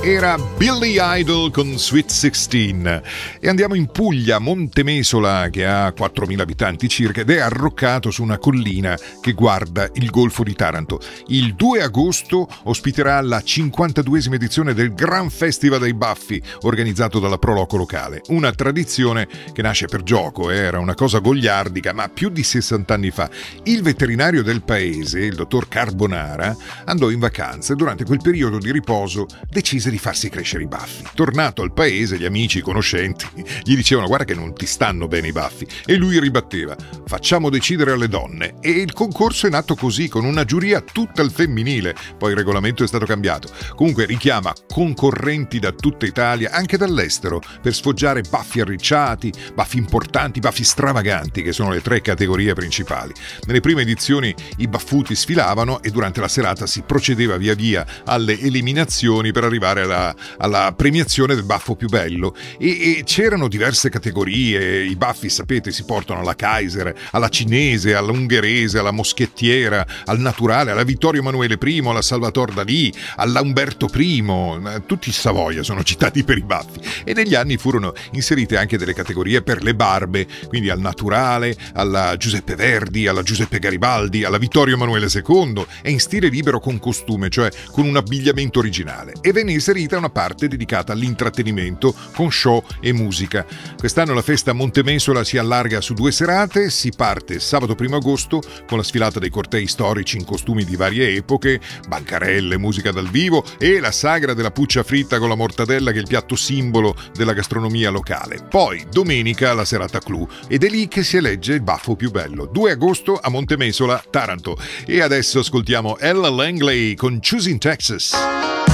Era Billy Idol con Sweet 16 e andiamo in Puglia, Montemesola, che ha 4.000 abitanti circa ed è arroccato su una collina che guarda il Golfo di Taranto. Il 2 agosto ospiterà la 52esima edizione del Gran Festival dei Baffi organizzato dalla Proloco locale, una tradizione che nasce per gioco, era una cosa goliardica, ma più di 60 anni fa il veterinario del paese, il dottor Carbonara, andò in vacanza e durante quel periodo di riposo decise di farsi crescere i baffi. Tornato al paese, gli amici, i conoscenti gli dicevano: guarda che non ti stanno bene i baffi, e lui ribatteva: facciamo decidere alle donne. E il concorso è nato così, con una giuria tutta al femminile. Poi il regolamento è stato cambiato. Comunque richiama concorrenti da tutta Italia, anche dall'estero, per sfoggiare baffi arricciati, baffi importanti, baffi stravaganti, che sono le 3 categorie principali. Nelle prime edizioni i baffuti sfilavano e durante la serata si procedeva via via alle eliminazioni per arrivare alla premiazione del baffo più bello e c'erano diverse categorie. I baffi, sapete, si portano alla Kaiser, alla cinese, all'ungherese, alla moschettiera, al naturale, alla Vittorio Emanuele I, alla Salvatore Dalì, alla Umberto I. Tutti i Savoia sono citati per i baffi, e negli anni furono inserite anche delle categorie per le barbe, quindi al naturale, alla Giuseppe Verdi, alla Giuseppe Garibaldi, alla Vittorio Emanuele II, e in stile libero con costume, cioè con un abbigliamento originale, e venne inserita una parte dedicata all'intrattenimento con show e musica. Quest'anno la festa a Montemesola si allarga su 2 serate. Si parte sabato 1 agosto con la sfilata dei cortei storici in costumi di varie epoche, bancarelle, musica dal vivo e la sagra della puccia fritta con la mortadella, che è il piatto simbolo della gastronomia locale. Poi domenica la serata clou, ed è lì che si elegge il baffo più bello. 2 agosto a Montemesola, Taranto. E adesso ascoltiamo Ella Langley con Choosing Texas.